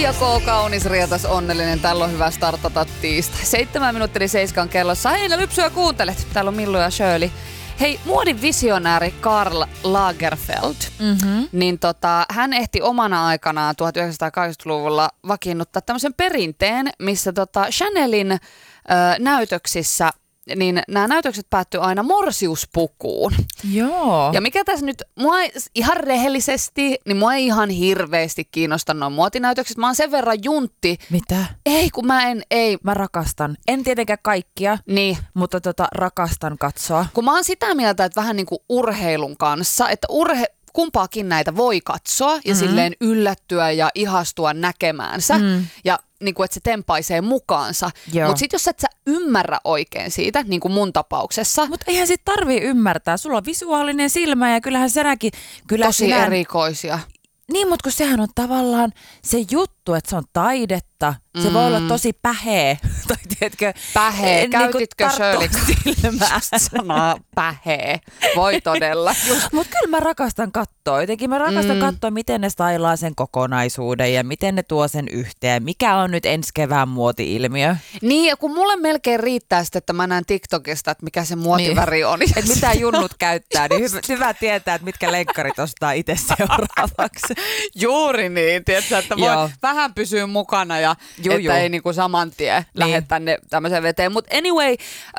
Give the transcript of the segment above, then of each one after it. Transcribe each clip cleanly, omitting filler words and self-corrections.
Ja kaunis, rietas, onnellinen. Tällä on hyvä startata tiistai. 7 minuuttia 7 kellossa. Hei, Lypsyä kuuntelet. Täällä on Millu ja Shirley. Hei, muodin visionääri Karl Lagerfeld, niin hän ehti omana aikanaan 1980-luvulla vakiinnuttaa tämmöisen perinteen, missä Chanelin näytöksissä, niin nämä näytökset päättyy aina morsiuspukuun. Joo. Ja mikä tässä nyt, ihan rehellisesti, niin mua ei ihan hirveästi kiinnosta noin muotinäytökset. Mä oon sen verran juntti. Mitä? Ei, kun Mä rakastan. En tietenkään kaikkia, niin. mutta rakastan katsoa. Kun mä oon sitä mieltä, että vähän niin kuin urheilun kanssa, että kumpaakin näitä voi katsoa ja silleen yllättyä ja ihastua näkemäänsä. Ja niin kuin, että se tempaisee mukaansa. Mutta sitten jos et sä ymmärrä oikein siitä, niin kuin mun tapauksessa. Mutta eihän sit tarvii ymmärtää. Sulla on visuaalinen silmä ja kyllähän senäkin. Tosi erikoisia. Niin, mutta kun sehän on tavallaan se juttu, että se on taidetta. Se voi olla tosi päheä. Tai tiedätkö? Päheä. Käytitkö Shirley sanaa päheä? Voi todella. Mutta kyllä mä rakastan katsoa. Jotenkin mä rakastan katsoa, miten ne stailaa sen kokonaisuuden ja miten ne tuo sen yhteen. Mikä on nyt ensi kevään muoti-ilmiö? Niin, ja kun mulle melkein riittää sitten, että mä näen TikTokista, että mikä se muotiväri on. Että mitä junnut käyttää, niin hyvä tietää, että mitkä lenkkarit ostaa itse seuraavaksi. Juuri niin, tiedätkö, että voi vähän pysyä mukana ja että ei niinku saman tien lähde tänne tämmöiseen veteen. Mutta anyway,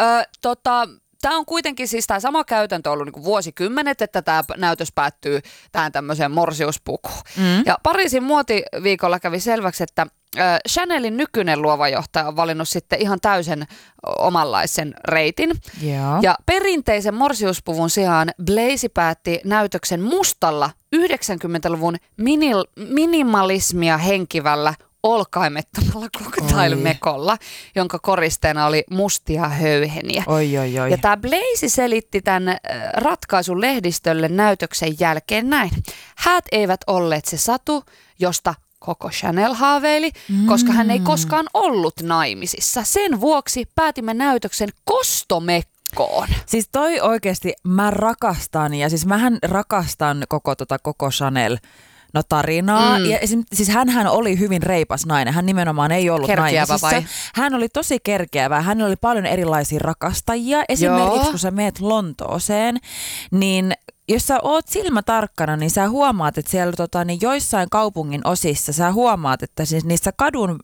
tämä on kuitenkin siis tämä sama käytäntö ollut niinku vuosikymmenet, että tämä näytös päättyy tähän tämmöiseen morsiuspukuun. Ja Pariisin muotiviikolla kävi selväksi, että Chanelin nykyinen luova johtaja on valinnut sitten ihan täysin omanlaisen reitin. Ja perinteisen morsiuspuvun sijaan Blaze päätti näytöksen mustalla 90-luvun minimalismia henkivällä olkaimettomalla cocktailmekolla, jonka koristeena oli mustia höyheniä. Ja tämä Blaze selitti tämän ratkaisun lehdistölle näytöksen jälkeen näin. Häät eivät olleet se satu, josta koko Chanel haaveili, koska hän ei koskaan ollut naimisissa. Sen vuoksi päätimme näytöksen kostomekkoon. Siis toi oikeasti mä rakastan, ja siis mähän rakastan koko Chanel tarinaa. Ja siis hänhän oli hyvin reipas nainen. Hän nimenomaan ei ollut naimisissa. Hän oli tosi kerkeävä. Hän oli paljon erilaisia rakastajia. Esimerkiksi kun sä meet Lontooseen, niin jos sä oot silmätarkkana, niin sä huomaat, että siellä niin joissain kaupungin osissa sä huomaat, että siis niissä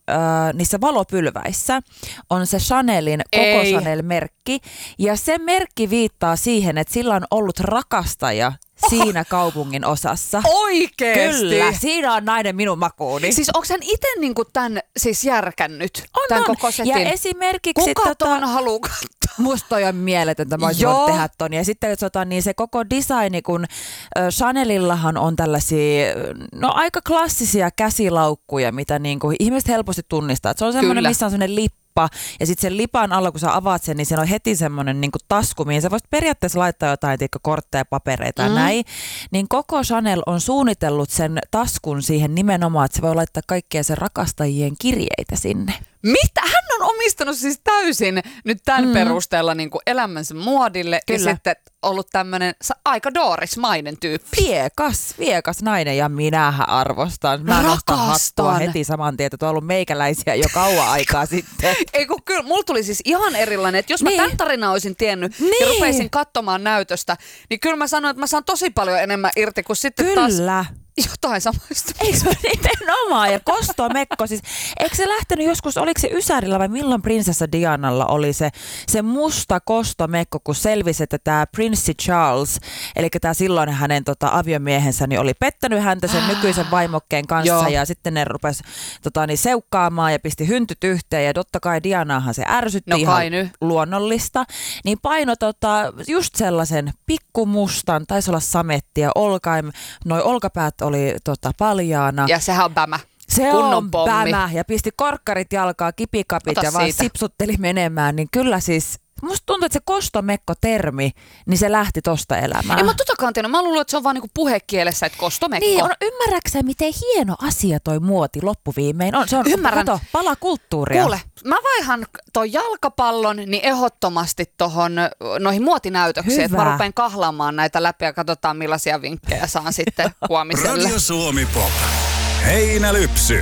niissä valopylväissä on se Chanelin koko Chanel-merkki. Ja se merkki viittaa siihen, että sillä on ollut rakastaja siinä kaupungin osassa. Oikeesti? Kyllä, siinä on nainen minun makuuni. Siis onko hän itse niinku tämän siis järkännyt? Tämän koko setin? Ja esimerkiksi kuka ton haluu katsoa? Musta toi on mieletöntä, mä olisin voinut tehdä ton. Ja sitten jos otan, niin se koko designi, kun Chanelillahan on tällaisia aika klassisia käsilaukkuja, mitä niinku ihmiset helposti tunnistaa. Et se on semmoinen, missä on semmoinen lippa. Ja sitten sen lipan alla, kun sä avaat sen, niin siinä on heti semmoinen niin kuin tasku, mihin sä voisit periaatteessa laittaa jotain kortteja, papereita ja näin. Niin koko Chanel on suunnitellut sen taskun siihen nimenomaan, että se voi laittaa kaikkia sen rakastajien kirjeitä sinne. Mitä? Hän on omistanut siis täysin nyt tämän perusteella niin kuin elämänsä muodille. Kyllä. Ja sitten ollut tämmöinen aika doorismainen tyyppi. Viekas nainen, ja minähän arvostan. Mä nostan hattua heti saman tien, että on ollut meikäläisiä jo kauan aikaa sitten. Ei kun kyllä, mulla tuli siis ihan erilainen, että jos mä tämän tarinan olisin tiennyt ja rupeisin katsomaan näytöstä, niin kyllä mä sanoin, että mä saan tosi paljon enemmän irti kuin sitten taas jotain samaista. Eikö se nimenomaan? Ja kostomekko, siis eikö se lähtenyt joskus, oliko se Ysärillä vai milloin prinsessa Dianalla oli se musta kostomekko, kun selvisi, että tämä prinssi Charles, eli tämä silloin hänen aviomiehensä, niin oli pettänyt häntä sen nykyisen vaimokkeen kanssa. Ja sitten ne rupesi seukkaamaan ja pisti hyntyt yhteen, ja totta kai Dianaahan se ärsytti ihan luonnollista. Niin paino just sellaisen pikkumustan, taisi olla sametti ja noi olkapäät oli paljaana. Ja sehän on bämä. Se on bämä. Ja pisti korkkarit jalkaa, kipikapit ja vaan sipsutteli menemään. Niin kyllä siis, musta tuntuu, että se kostomekko-termi, niin se lähti tosta elämään. En mä totakaan tiennyt. Mä luulen, että se on vaan niinku puhekielessä, että kostomekko. Niin, ymmärräksä, miten hieno asia toi muoti loppuviimein on? Se on, kato, pala kulttuuria. Kuule, mä vaihan toi jalkapallon niin ehdottomasti noihin muotinäytöksiin, että mä rupean kahlaamaan näitä läpi ja katsotaan millaisia vinkkejä saan sitten huomiselle. Radio Suomi Pop. Heinälypsy.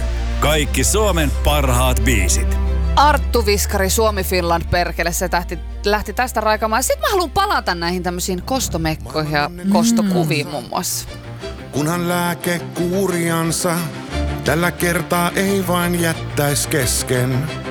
Kaikki Suomen parhaat biisit. Arttu Viskari, Suomi Finland perkele, se lähti tästä raikamaan. Sitten mä haluan palata näihin tämmöisiin kostomekkoihin ja kostokuviin muun muassa. Kunhan lääkekuuriansa tällä kertaa ei vain jättäis kesken.